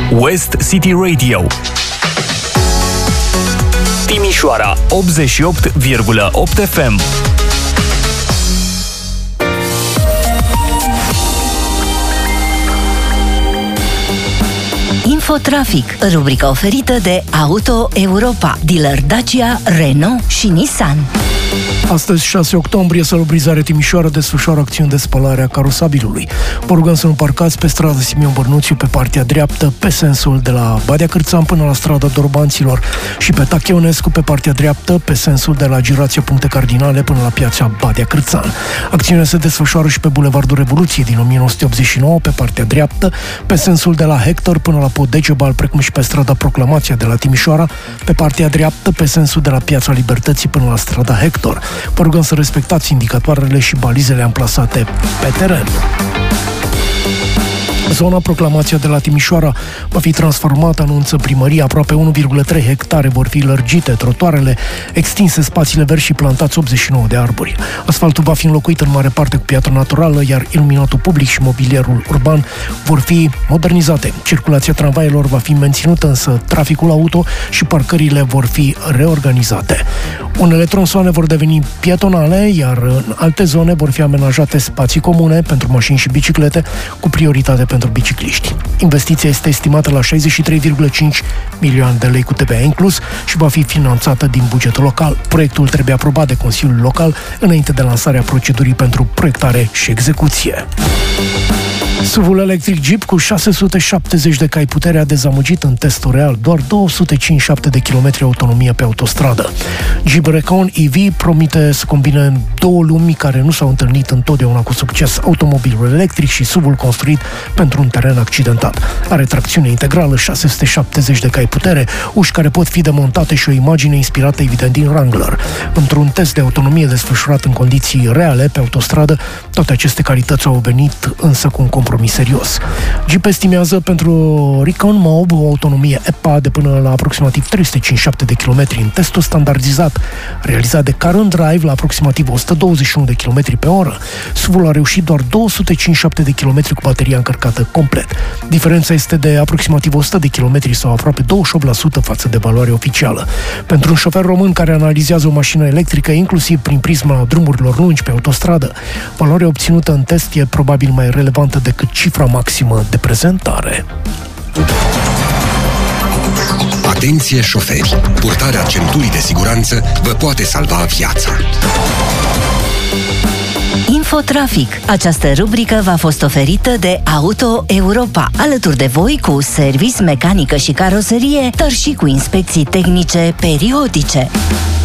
West City Radio, Timișoara 88,8 FM. Infotrafic, rubrica oferită de Auto Europa, dealer Dacia, Renault și Nissan. Astăzi, 6 octombrie, Salubrizare Timișoara desfășoară acțiuni de spălare a carosabilului. Vă rugăm să nu parcați pe strada Simion Bărnuțiu pe partea dreaptă, pe sensul de la Badea Cârțan până la strada Dorbanților și pe Tachionescu pe partea dreaptă, pe sensul de la Girația Puncte Cardinale până la piața Badea Cârțan. Acțiunea se desfășoară și pe Bulevardul Revoluției din 1989 pe partea dreaptă, pe sensul de la Hector până la Pod Degebal, precum și pe strada Proclamația de la Timișoara pe partea dreaptă, pe sensul de la Piața Libertății până la strada Hector. Vă rugăm să respectați indicatoarele și balizele amplasate pe teren. Zona Proclamația de la Timișoara va fi transformată, anunță primăria. Aproape 1,3 hectare vor fi lărgite, trotuarele extinse, spațiile verzi și plantați 89 de arbori. Asfaltul va fi înlocuit în mare parte cu piatră naturală, iar iluminatul public și mobilierul urban vor fi modernizate. Circulația tramvaielor va fi menținută, însă traficul auto și parcările vor fi reorganizate. Unele tronsoane vor deveni pietonale, iar în alte zone vor fi amenajate spații comune pentru mașini și biciclete, cu prioritate pentru bicicliști. Investiția este estimată la 63,5 milioane de lei cu TVA inclus și va fi finanțată din bugetul local. Proiectul trebuie aprobat de Consiliul Local înainte de lansarea procedurii pentru proiectare și execuție. SUV-ul electric Jeep cu 670 de cai putere a dezamăgit în testul real doar 257 de km autonomie pe autostradă. Jeep Recon EV promite să combine două lumi care nu s-au întâlnit întotdeauna cu succes: automobilul electric și SUV-ul construit pentru un teren accidentat. Are tracțiune integrală, 670 de cai putere, uși care pot fi demontate și o imagine inspirată evident din Wrangler. Într-un test de autonomie desfășurat în condiții reale pe autostradă, toate aceste calități au venit însă cu un compromis serios. Jeep estimează pentru Recon Mob o autonomie EPA de până la aproximativ 357 de km în testul standardizat realizat de Car and Drive la aproximativ 121 de km pe oră. SUV-ul a reușit doar 257 de km cu bateria încărcată complet. Diferența este de aproximativ 100 de km sau aproape 28% față de valoarea oficială. Pentru un șofer român care analizează o mașină electrică, inclusiv prin prisma drumurilor lungi pe autostradă, valoarea obținută în test e probabil mai relevantă decât cifra maximă de prezentare. Atenție șoferi! Purtarea centurii de siguranță vă poate salva viața. Infotrafic. Această rubrică v-a fost oferită de Auto Europa, alături de voi cu service, mecanică și caroserie, dar și cu inspecții tehnice periodice.